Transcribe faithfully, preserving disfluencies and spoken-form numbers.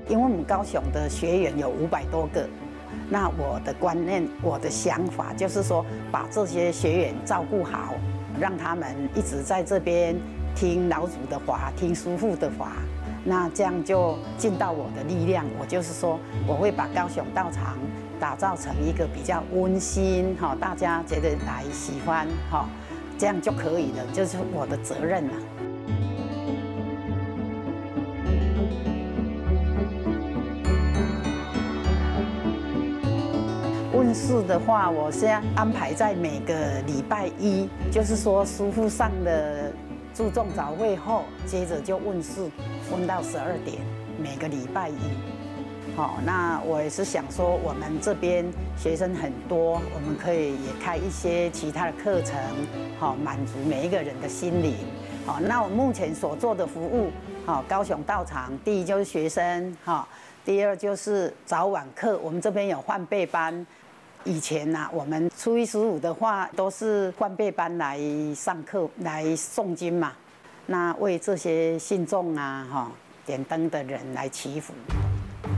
因为我们高雄的学员有五百多个，那我的观念、我的想法就是说，把这些学员照顾好，让他们一直在这边听老祖的法，听师父的法。 那这样就尽到我的力量，我就是说，我会把高雄道场打造成一个比较温馨哈，大家觉得来喜欢哈，这样就可以了，就是我的责任了。问世的话，我现在安排在每个礼拜一，就是说师父上的注重早会后，接着就问世。 问到十二点，每个礼拜一。好，那我也是想说，我们这边学生很多，我们可以也开一些其他的课程，好，满足每一个人的心灵。好，那我目前所做的服务，好，高雄道场，第一就是学生，哈，第二就是早晚课，我们这边有换备班。以前呐、啊，我们初一十五的话，都是换备班来上课，来诵经嘛。 那为这些信众啊，哈，点灯的人来祈福。